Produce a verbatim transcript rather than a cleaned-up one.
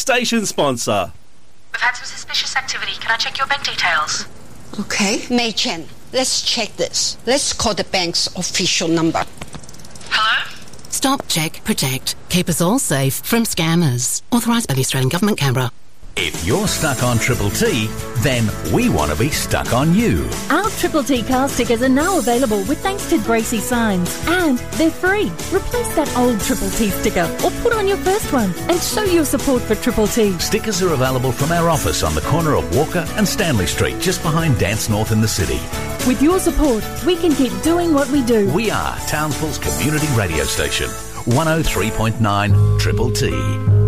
station sponsor. We've had some suspicious activity. Can I check your bank details? Okay. Mei Chen, let's check this. Let's call the bank's official number. Hello? Stop, check, protect. Keep us all safe from scammers. Authorised by the Australian Government, Canberra. If you're stuck on Triple T, then we want to be stuck on you. Our Triple T car stickers are now available with thanks to Gracie Signs, and they're free. Replace that old Triple T sticker or put on your first one and show your support for Triple T. Stickers are available from our office on the corner of Walker and Stanley Street, just behind Dance North in the city. With your support, we can keep doing what we do. We are Townsville's community radio station, one oh three point nine Triple T.